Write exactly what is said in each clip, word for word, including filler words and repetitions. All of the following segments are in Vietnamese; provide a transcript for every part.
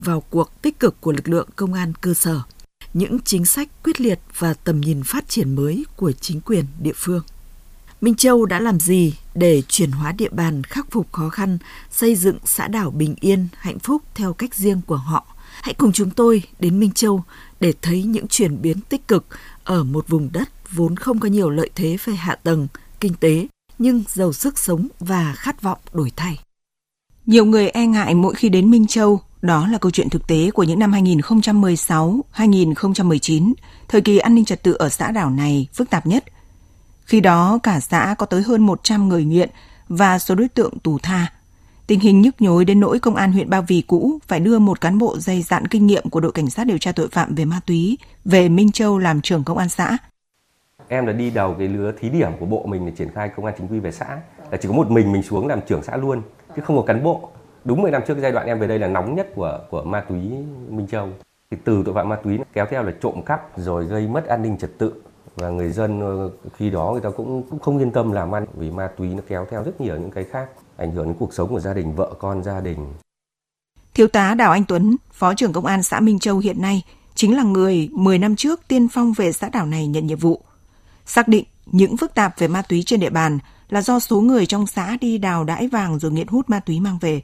vào cuộc tích cực của lực lượng công an cơ sở, những chính sách quyết liệt và tầm nhìn phát triển mới của chính quyền địa phương. Minh Châu đã làm gì để chuyển hóa địa bàn, khắc phục khó khăn, xây dựng xã đảo bình yên, hạnh phúc theo cách riêng của họ? Hãy cùng chúng tôi đến Minh Châu để thấy những chuyển biến tích cực ở một vùng đất vốn không có nhiều lợi thế về hạ tầng, kinh tế, nhưng giàu sức sống và khát vọng đổi thay. Nhiều người e ngại mỗi khi đến Minh Châu, đó là câu chuyện thực tế của những năm hai nghìn không trăm mười sáu đến hai nghìn không trăm mười chín, thời kỳ an ninh trật tự ở xã đảo này phức tạp nhất. Khi đó, cả xã có tới hơn một trăm người nghiện và số đối tượng tù tha. Tình hình nhức nhối đến nỗi công an huyện Ba Vì cũ phải đưa một cán bộ dày dặn kinh nghiệm của đội cảnh sát điều tra tội phạm về ma túy về Minh Châu làm trưởng công an xã. Em là đi đầu cái lứa thí điểm của bộ mình để triển khai công an chính quy về xã. Là chỉ có một mình mình xuống làm trưởng xã luôn, chứ không có cán bộ. Đúng mười năm trước cái giai đoạn em về đây là nóng nhất của của ma túy Minh Châu. Thì từ tội phạm ma túy kéo theo là trộm cắp rồi gây mất an ninh trật tự. Và người dân khi đó người ta cũng, cũng không yên tâm làm ăn vì ma túy nó kéo theo rất nhiều những cái khác, ảnh hưởng đến cuộc sống của gia đình, vợ con gia đình. Thiếu tá Đào Anh Tuấn, Phó trưởng Công an xã Minh Châu hiện nay, chính là người mười năm trước tiên phong về xã đảo này nhận nhiệm vụ. Xác định những phức tạp về ma túy trên địa bàn là do số người trong xã đi đào đãi vàng rồi nghiện hút ma túy mang về.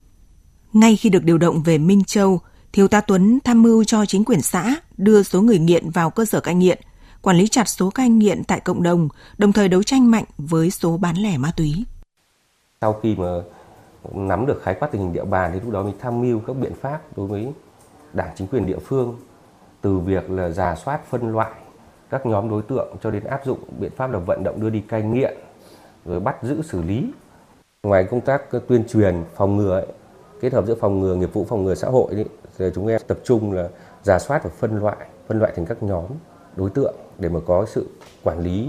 Ngay khi được điều động về Minh Châu, Thiếu tá Tuấn tham mưu cho chính quyền xã đưa số người nghiện vào cơ sở cai nghiện, quản lý chặt số cai nghiện tại cộng đồng, đồng thời đấu tranh mạnh với số bán lẻ ma túy. Sau khi mà nắm được khái quát tình hình địa bàn thì lúc đó mình tham mưu các biện pháp đối với đảng chính quyền địa phương, từ việc là rà soát phân loại các nhóm đối tượng cho đến áp dụng biện pháp là vận động đưa đi cai nghiện, rồi bắt giữ xử lý. Ngoài công tác tuyên truyền phòng ngừa ấy, kết hợp giữa phòng ngừa nghiệp vụ phòng ngừa xã hội ấy, thì chúng em tập trung là rà soát và phân loại, phân loại thành các nhóm đối tượng để mà có sự quản lý.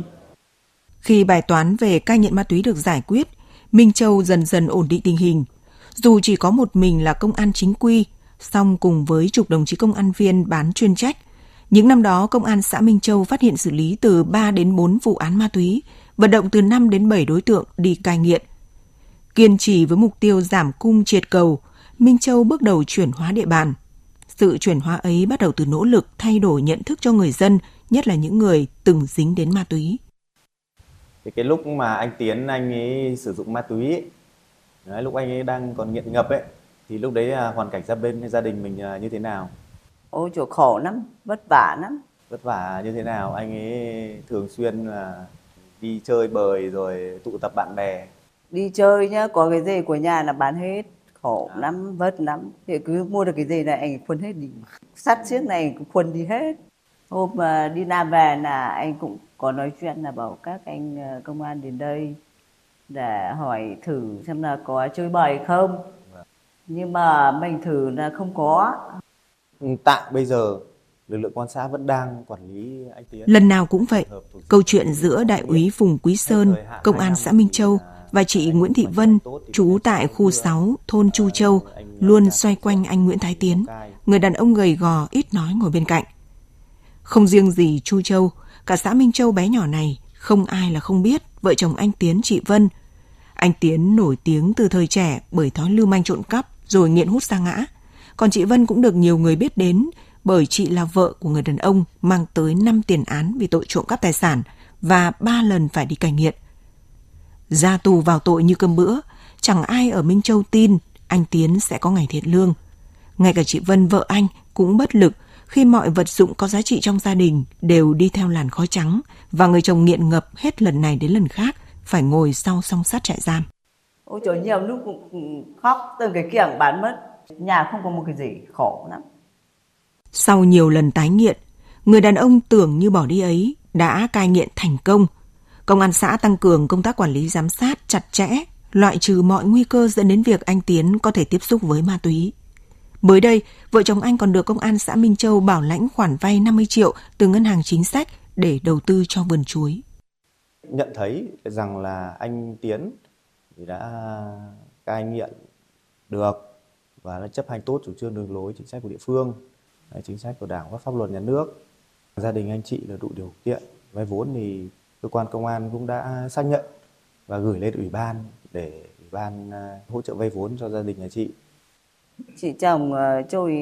Khi bài toán về cai nghiện ma túy được giải quyết, Minh Châu dần dần ổn định tình hình. Dù chỉ có một mình là công an chính quy, song cùng với chục đồng chí công an viên bán chuyên trách, những năm đó công an xã Minh Châu phát hiện xử lý từ ba đến bốn vụ án ma túy, vận động từ năm đến bảy đối tượng đi cai nghiện. Kiên trì với mục tiêu giảm cung triệt cầu, Minh Châu bước đầu chuyển hóa địa bàn. Sự chuyển hóa ấy bắt đầu từ nỗ lực thay đổi nhận thức cho người dân, nhất là những người từng dính đến ma túy. Thì cái lúc mà anh Tiến anh ấy sử dụng ma túy ấy, đấy, lúc anh ấy đang còn nghiện ngập ấy, thì lúc đấy hoàn cảnh gia bên gia đình mình như thế nào? Ôi chỗ khổ lắm, vất vả lắm. Vất vả như thế nào? Anh ấy thường xuyên là đi chơi bời rồi tụ tập bạn bè. Đi chơi nhá, có cái gì của nhà là bán hết. Khổ à. lắm, vất lắm. Thì cứ mua được cái gì này anh khuân hết đi. Sắt xiếc này cũng khuân đi hết. Hôm mà đi làm về là anh cũng có nói chuyện là bảo các anh công an đến đây để hỏi thử xem là có chơi bời không. Nhưng mà mình thử là không có. Tại bây giờ lực lượng công an xã vẫn đang quản lý anh Tiến. Lần nào cũng vậy, câu chuyện giữa đại úy Phùng Quý Sơn, công an xã Minh Châu và chị Nguyễn Thị Vân, trú tại khu sáu, thôn Chu Châu, luôn xoay quanh anh Nguyễn Thái Tiến, người đàn ông gầy gò ít nói ngồi bên cạnh. Không riêng gì Chu Châu, cả xã Minh Châu bé nhỏ này không ai là không biết vợ chồng anh Tiến chị Vân. Anh Tiến nổi tiếng từ thời trẻ bởi thói lưu manh trộm cắp rồi nghiện hút sa ngã. Còn chị Vân cũng được nhiều người biết đến bởi chị là vợ của người đàn ông mang tới năm tiền án vì tội trộm cắp tài sản và ba lần phải đi cai nghiện. Ra tù vào tội như cơm bữa, chẳng ai ở Minh Châu tin anh Tiến sẽ có ngày thiện lương. Ngay cả chị Vân vợ anh cũng bất lực khi mọi vật dụng có giá trị trong gia đình đều đi theo làn khói trắng và người chồng nghiện ngập hết lần này đến lần khác phải ngồi sau song sắt trại giam. Ôi trời, nhiều lúc cũng khóc từng cái kiểng bán mất. Nhà không có một cái gì, khổ lắm. Sau nhiều lần tái nghiện, người đàn ông tưởng như bỏ đi ấy đã cai nghiện thành công. Công an xã tăng cường công tác quản lý giám sát chặt chẽ, loại trừ mọi nguy cơ dẫn đến việc anh Tiến có thể tiếp xúc với ma túy. Mới đây, vợ chồng anh còn được công an xã Minh Châu bảo lãnh khoản vay năm mươi triệu từ ngân hàng chính sách để đầu tư cho vườn chuối. Nhận thấy rằng là anh Tiến thì đã cai nghiện được và đã chấp hành tốt chủ trương đường lối chính sách của địa phương, chính sách của Đảng và pháp luật nhà nước. Gia đình anh chị là đủ điều kiện vay vốn thì cơ quan công an cũng đã xác nhận và gửi lên ủy ban để ủy ban hỗ trợ vay vốn cho gia đình nhà chị. Chị chồng trôi